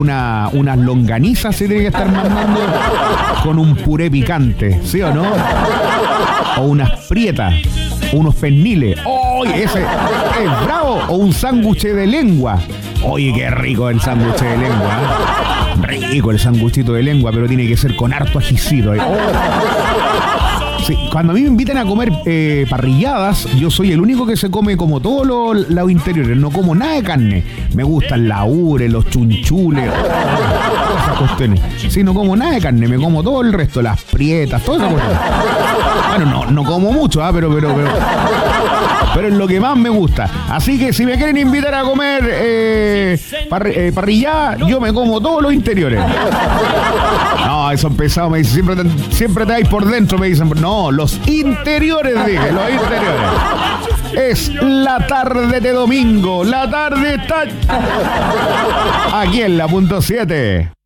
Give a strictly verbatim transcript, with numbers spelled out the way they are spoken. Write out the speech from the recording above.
Una, unas longanizas se tiene que estar mandando con un puré picante, ¿sí o no? O unas prietas, unos perniles. ¡Oye, ese es bravo! O un sándwich de lengua. Oye, qué rico el sándwich de lengua, ¿eh? Rico el sándwichito de lengua, pero tiene que ser con harto ajicito. Oh. Sí, cuando a mí me invitan a comer eh, parrilladas, yo soy el único que se come como todos los lados interiores. No como nada de carne. Me gustan laures, los chunchules, todas esas cuestiones. Sí, no como nada de carne, me como todo el resto, las prietas, todas esas cuestiones. Bueno, no, no como mucho, ¿ah? ¿eh? pero, pero, pero, pero es lo que más me gusta. Así que si me quieren invitar a comer eh, parri- eh, parrillada, yo me como todos los interiores. No, eso es pesado, me dicen, siempre te, siempre te vais por dentro, me dicen. No, los interiores, dije, los interiores. Es la tarde de domingo, la tarde está aquí en la punto siete.